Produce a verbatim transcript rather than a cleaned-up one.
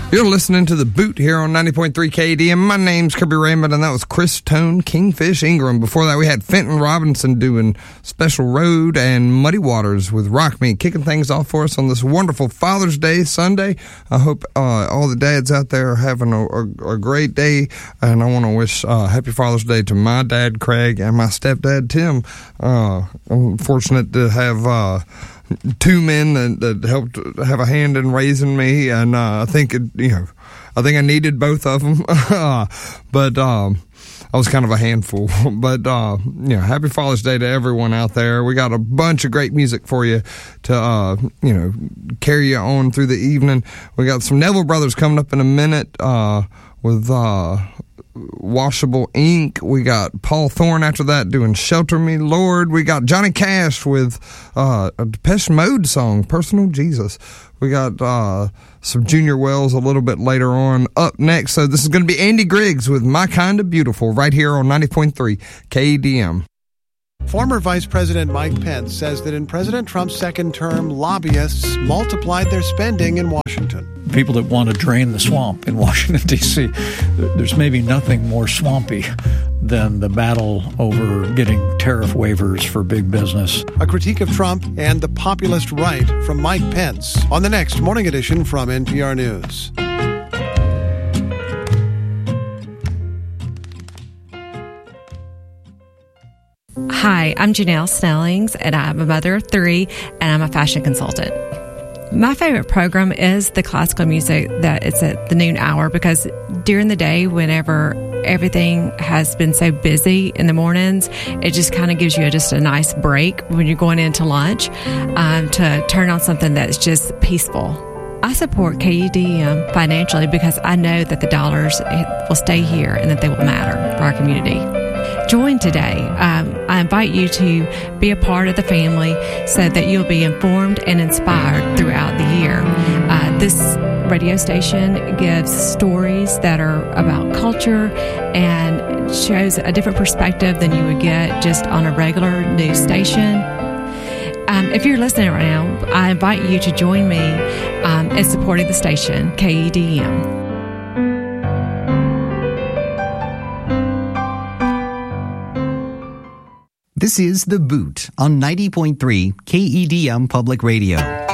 You're listening to The Boot here on ninety point three K D M. My name's Kirby Raymond, and that was Chris Tone, Kingfish Ingram. Before that, we had Fenton Robinson doing Special Road and Muddy Waters with Rock Me, kicking things off for us on this wonderful Father's Day Sunday. I hope uh, all the dads out there are having a, a, a great day, and I want to wish uh, Happy Father's Day to my dad, Craig, and my stepdad, Tim. Uh, I'm fortunate to have... Uh, two men that, that helped have a hand in raising me, and uh, I think it, you know, I think I needed both of them. but um, I was kind of a handful. But uh, you know, Happy Father's Day to everyone out there. We got a bunch of great music for you to uh, you know, carry you on through the evening. We got some Neville Brothers coming up in a minute uh, with. Uh, Washable Ink. We got Paul Thorne after that doing Shelter Me, Lord. We got Johnny Cash with uh, a Depeche Mode song, Personal Jesus. We got uh, some Junior Wells a little bit later on up next. So this is going to be Andy Griggs with My Kind of Beautiful right here on ninety point three K D M. Former Vice President Mike Pence says that in President Trump's second term, lobbyists multiplied their spending in Washington. People that want to drain the swamp in Washington, D C, there's maybe nothing more swampy than the battle over getting tariff waivers for big business. A critique of Trump and the populist right from Mike Pence on the next Morning Edition from N P R News. Hi, I'm Janelle Snellings, and I'm a mother of three, and I'm a fashion consultant. My favorite program is the classical music that it's at the noon hour, because during the day, whenever everything has been so busy in the mornings, it just kind of gives you a, just a nice break when you're going into lunch um, to turn on something that's just peaceful. I support K E D M financially because I know that the dollars will stay here and that they will matter for our community. Join today. Um, I invite you to be a part of the family so that you'll be informed and inspired throughout the year. Uh, this radio station gives stories that are about culture and shows a different perspective than you would get just on a regular news station. Um, if you're listening right now, I invite you to join me um, in supporting the station, K E D M. This is The Boot on ninety point three K E D M Public Radio.